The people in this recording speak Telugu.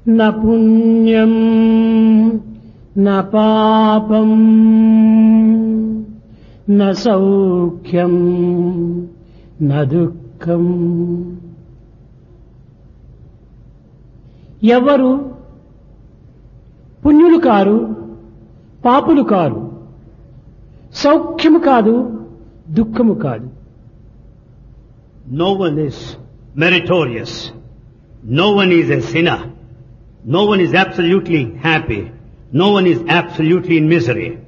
న పుణ్యం న పాపం న సౌఖ్యం న దుఃఖం. ఎవరు పుణ్యులు కారు, పాపులు కారు, సౌఖ్యము కాదు, దుఃఖము కాదు. No one is meritorious. No one is a sinner. No one is absolutely happy. No one is absolutely in misery.